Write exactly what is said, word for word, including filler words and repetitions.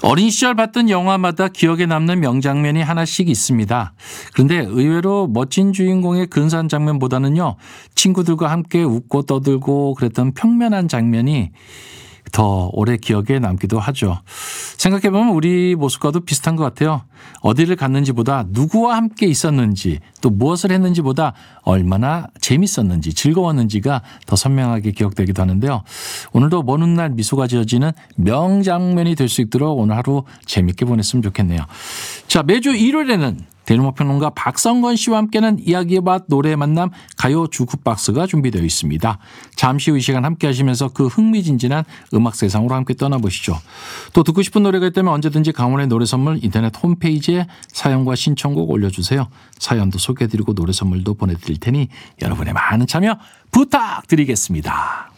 어린 시절 봤던 영화마다 기억에 남는 명장면이 하나씩 있습니다. 그런데 의외로 멋진 주인공의 근사한 장면보다는요, 친구들과 함께 웃고 떠들고 그랬던 평면한 장면이 더 오래 기억에 남기도 하죠. 생각해보면 우리 모습과도 비슷한 것 같아요. 어디를 갔는지보다 누구와 함께 있었는지 또 무엇을 했는지보다 얼마나 재밌었는지 즐거웠는지가 더 선명하게 기억되기도 하는데요. 오늘도 먼 훗날 미소가 지어지는 명장면이 될 수 있도록 오늘 하루 재밌게 보냈으면 좋겠네요. 자, 매주 일요일에는 대중음악평론가 박성건 씨와 함께하는 이야기의 맛 노래의 만남 가요 주크박스가 준비되어 있습니다. 잠시 후 이 시간 함께 하시면서 그 흥미진진한 음악 세상으로 함께 떠나보시죠. 또 듣고 싶은 노래가 있다면 언제든지 강원의 노래 선물 인터넷 홈페이지에 사연과 신청곡 올려주세요. 사연도 소개해드리고 노래 선물도 보내드릴 테니 여러분의 많은 참여 부탁드리겠습니다.